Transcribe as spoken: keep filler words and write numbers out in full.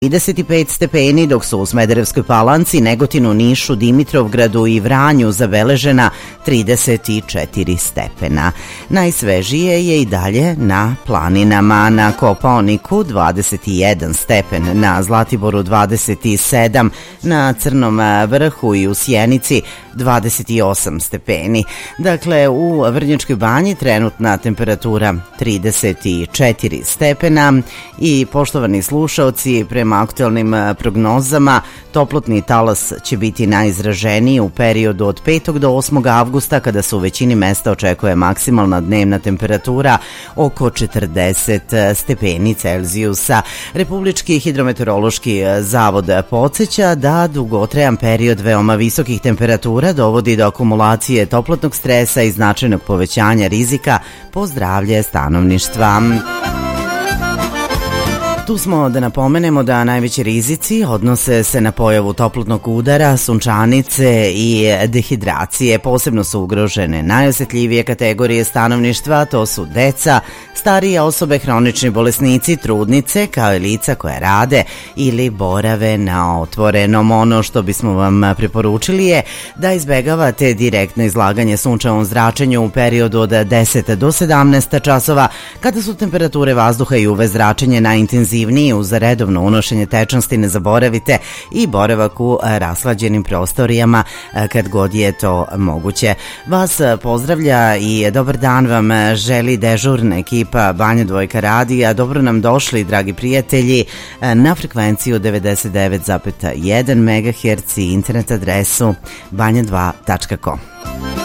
trideset pet stepeni, dok su u Smederevskoj Palanci, Negotinu, Nišu, Dimitrovgradu i Vranju zabeležena trideset četiri stepena. Najsvežije je i dalje na planinama. Na Kopaoniku dvadeset jedan stepen, na Zlatiboru dvadeset sedam, na Crnom vrhu i u Sjenici dvadeset osam stepeni. Dakle, u Vrnjačkoj Banji trenutna temperatura trideset četiri stepena i, poštovani slušaoci, prema aktualnim prognozama, toplotni talas će biti najizraženiji u periodu od petog do osmog avgusta, kada se u većini mesta očekuje maksimalna dnevna temperatura oko četrdeset stepeni Celzijusa. Republički hidrometeorološki zavod podsjeća da dugotrajan period veoma visokih temperatura dovodi do akumulacije toplotnog stresa i značajnog povećanja rizika po zdravlje stanovništva. Tu smo da napomenemo da najveći rizici odnose se na pojavu toplotnog udara, sunčanice i dehidracije. Posebno su ugrožene najosetljivije kategorije stanovništva, to su deca, starije osobe, hronični bolesnici, trudnice, kao i lica koje rade ili borave na otvorenom. Ono što bismo vam preporučili je da izbegavate direktno izlaganje sunčevom zračenju u periodu od deset do sedamnaest časova, kada su temperature vazduha i U V zračenje najintenzivnije. Uz redovno unošenje tečnosti ne zaboravite i boravak u rashlađenim prostorijama kad god je to moguće. Vas pozdravlja i dobar dan vam želi dežurna ekipa Banja Dvojka radija. Dobro nam došli, dragi prijatelji, na frekvenciju devedeset devet zarez jedan megaherca i internet adresu banja dva tačka com.